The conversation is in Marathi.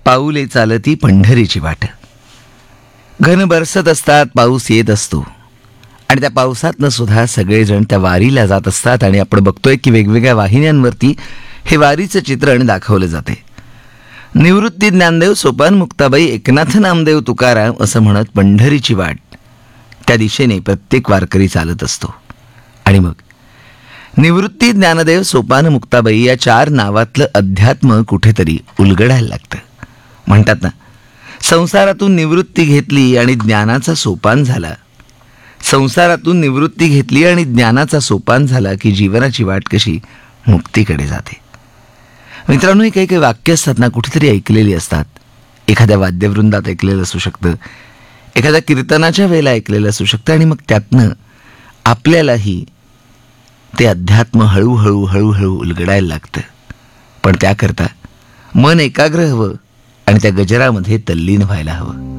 पाऊले चालती पंढरीची वाट. घन बरसत असतात, पाऊस येत असतो आणि त्या पावसातनं सुद्धा सगळेजण त्या वारीला जात असतात. आणि आपण बघतोय की वेगवेगळ्या वाहिन्यांवरती हे वारीचं चित्रण दाखवलं जाते. निवृत्ती ज्ञानदेव, सोपान मुक्ताबाई, एकनाथ नामदेव, तुकाराम असं म्हणत पंढरीची वाट त्या दिशेने प्रत्येक वारकरी चालत असतो. आणि मग निवृत्ती ज्ञानदेव, सोपान मुक्ताबाई या 4 नावातलं अध्यात्म कुठेतरी उलगडायला लागतं. म्हणतात ना, संसारातून निवृत्ती घेतली आणि ज्ञानाचा सोपान झाला. संसारातून निवृत्ती घेतली आणि ज्ञानाचा सोपान झाला की जीवनाची वाट कशी मुक्तीकडे जाते. मित्रांनो, काही काही वाक्य असतात ना, कुठेतरी ऐकलेली असतात. एखाद्या वाद्यवृंदात ऐकलेलं असू शकतं, एखाद्या कीर्तनाच्या वेळेला ऐकलेलं असू शकतं. आणि मग त्यातनं आपल्यालाही ते अध्यात्म हळूहळू हळूहळू उलगडायला लागतं. पण त्याकरता मन एकाग्र हवं आणि त्या गजरामध्ये तल्लीन व्हायला हवं.